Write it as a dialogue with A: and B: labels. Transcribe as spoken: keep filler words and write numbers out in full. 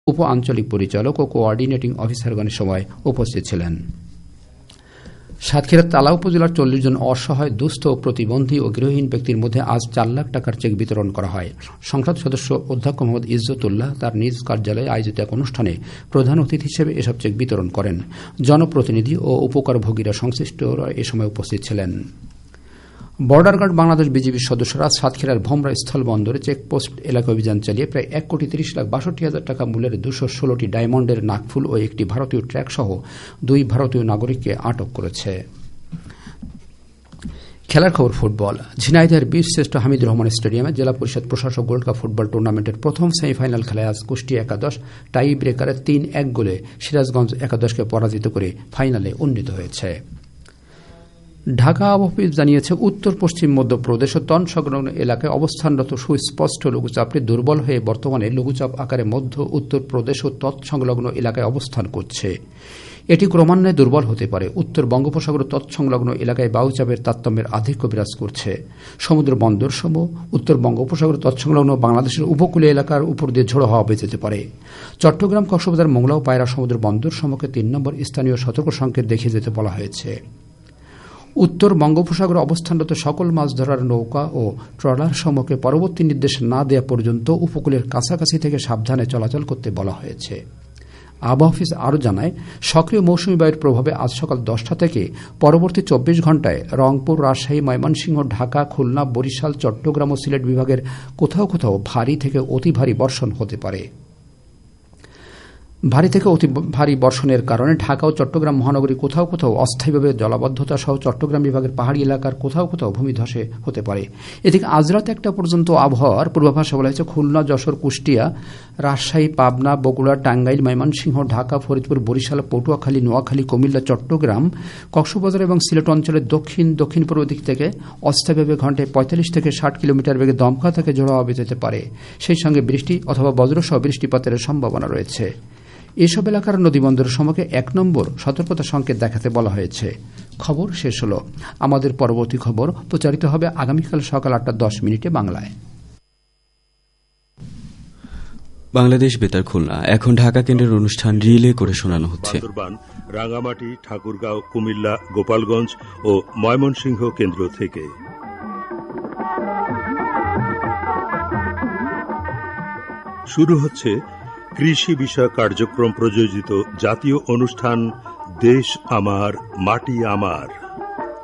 A: উপ আঞ্চলিক পরিচালক ও কোঅর্ডিনেটিং অফিসারগণের সময় উপস্থিত ছিলেন। সাতক্ষীরার তালা উপজেলার চল্লিশ জন অসহায় দুস্থ প্রতিবন্ধী ও গৃহহীন ব্যক্তির মধ্যে আজ চার লাখ টাকার চেক বিতরণ করা হয়। সংসদ সদস্য অধ্যক্ষ মোহাম্মদ ইজ্জতুল্লাহ তার নিজ কার্যালয়ে আয়োজিত এক অনুষ্ঠানে প্রধান অতিথি হিসেবে এসব চেক বিতরণ করেন। জনপ্রতিনিধি ও উপকারভোগীরা সংশ্লিষ্টরা এ সময় উপস্থিত ছিলেন। বর্ডার গার্ড বাংলাদেশ বিজিবির সদস্যরা সাতক্ষীরার ভোমরা স্থল বন্দরে চেকপোস্ট এলাকা অভিযান চালিয়ে প্রায় এক কোটি তিরিশ লাখ বাষট্টি হাজার টাকা মূল্যের দুশো ষোলোটি ডায়মন্ডের নাকফুল ও একটি ভারতীয় ট্র্যাক সহ দুই ভারতীয় নাগরিককে আটক করেছে। খেলার খবর ফুটবল। ঝিনাইদহের বীরশ্রেষ্ঠ হামিদ রহমান স্টেডিয়ামে জেলা পরিষদ প্রশাসক গোল্ড কাপ ফুটবল টুর্নামেন্টের প্রথম সেমিফাইনাল খেলায় আজ কুষ্টিয়া একাদশ টাই ব্রেকারে তিন এক গোলে সিরাজগঞ্জ একাদশকে পরাজিত করে ফাইনালে উন্নীত হয়েছে। ঢাকা আবহাওয়া জানিয়েছে উত্তর পশ্চিম মধ্যপ্রদেশ ও তন সংলগ্ন এলাকায় অবস্থানরত সুস্পষ্ট লঘুচাপটি দুর্বল হয়ে বর্তমানে লঘুচাপ আকারে মধ্য উত্তর প্রদেশ ও তৎসংলগ্ন এলাকায় অবস্থান করছে। এটি ক্রমান্বয়ে দুর্বল হতে পারে। উত্তর বঙ্গোপসাগর তৎসংলগ্ন এলাকায় বায়ুচাপের তারতম্যের আধিক্য বিরাজ করছে। সমুদ্র বন্দরসমূহ উত্তর বঙ্গোপসাগর তৎসংলগ্ন বাংলাদেশের উপকূলীয় এলাকার উপর দিয়ে ঝোড়ো হাওয়া বেঁচে যেতে পারে। চট্টগ্রাম, কক্সবাজার, মোংলা ও পায়রা সমুদ্র বন্দর সমূহকে তিন নম্বর স্থানীয় সতর্ক সংকেত দেখিয়ে যেতে বলা হয়েছে। উত্তর বঙ্গোপসাগরে অবস্থানরত সকল মাছ ধরার নৌকা ও ট্রলার সমূহকে পরবর্তী নির্দেশ না দেওয়া পর্যন্ত উপকূলের কাছাকাছি থেকে সাবধানে চলাচল করতে বলা হয়েছে। আবহাওয়া অফিস আরও জানায়, সক্রিয় মৌসুমী বায়ুর প্রভাবে আজ সকাল দশটা থেকে পরবর্তী চব্বিশ ঘণ্টায় রংপুর, রাজশাহী, ময়মনসিংহ, ঢাকা, খুলনা, বরিশাল, চট্টগ্রাম ও সিলেট বিভাগের কোথাও কোথাও ভারী থেকে অতি ভারী বর্ষণ হতে পারে। ভারী থেকে অতি ভারী বর্ষণের কারণে ঢাকা ও চট্টগ্রাম মহানগরী কোথাও কোথাও অস্থায়ীভাবে জলাবদ্ধতা সহ চট্টগ্রাম বিভাগের পাহাড়ি এলাকার কোথাও কোথাও ভূমিধসে হতে পারে। এদিকে আজ রাত একটা পর্যন্ত আবহাওয়ার পূর্বাভাসে বলা হয়েছে খুলনা, যশোর, কুষ্টিয়া, রাজশাহী, পাবনা, বগুড়া, টাঙ্গাইল, ময়মনসিংহ, ঢাকা, ফরিদপুর, বরিশাল, পটুয়াখালী, নোয়াখালী, কুমিল্লা, চট্টগ্রাম, কক্সবাজার এবং সিলেট অঞ্চলের দক্ষিণ দক্ষিণ পূর্ব দিক থেকে অস্থায়ীভাবে ঘন্টায় পঁয়তাল্লিশ থেকে ষাট কিলোমিটার বেগে দমকা থেকে ঝোড়ো হাওয়া যেতে পারে। সেই সঙ্গে বৃষ্টি অথবা বজ্রসহ বৃষ্টিপাতের সম্ভাবনা রয়েছে। এসব এলাকার নদীবন্দরের সম্মুখে এক নম্বর সতর্কতা সংকেত দেখাতে বলা হয়েছে। খবর শেষ হল। আমাদের পরবর্তী খবর প্রচারিত হবে আগামীকাল সকাল আটটা দশ মিনিটে বাংলায়।
B: বাংলাদেশ বেতার খুলনা এখন ঢাকা কেন্দ্রের অনুষ্ঠান রিলে করে শোনানো হচ্ছে।
C: রাঙ্গামাটি, ঠাকুরগাঁও, কুমিল্লা, গোপালগঞ্জ ও ময়মনসিংহ কেন্দ্র থেকে শুরু হচ্ছে কৃষি বিষয়ক কার্যক্রম প্রযোজিত জাতীয় অনুষ্ঠান দেশ আমার মাটি আমার।